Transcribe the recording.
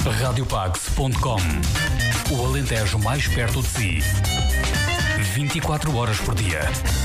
Radiopax.com. O Alentejo mais perto de si. 24 horas por dia.